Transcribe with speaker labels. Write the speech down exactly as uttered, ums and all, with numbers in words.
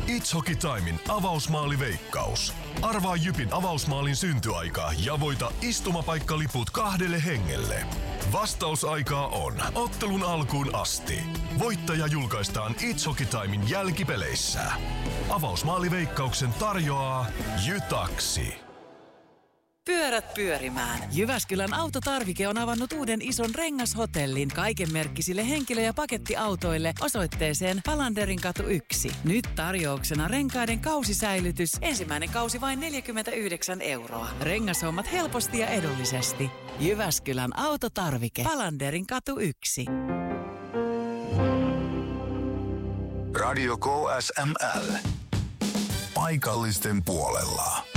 Speaker 1: It's Hockey Timein avausmaaliveikkaus. Arvaa Jypin avausmaalin syntyaikaa ja voita istumapaikaliput kahdelle hengelle. Vastausaikaa on ottelun alkuun asti. Voittaja julkaistaan It's Hockey Timein jälkipeleissä. Avausmaaliveikkauksen tarjoaa Jytaksi.
Speaker 2: Pyörät pyörimään. Jyväskylän Autotarvike on avannut uuden ison rengashotellin kaikenmerkkisille henkilö- ja pakettiautoille osoitteeseen Palanderinkatu yksi. Nyt tarjouksena renkaiden kausisäilytys. Ensimmäinen kausi vain neljäkymmentäyhdeksän euroa. Rengashommat helposti ja edullisesti. Jyväskylän Autotarvike. Palanderinkatu yksi.
Speaker 3: Radio K S M L. Paikallisten puolella.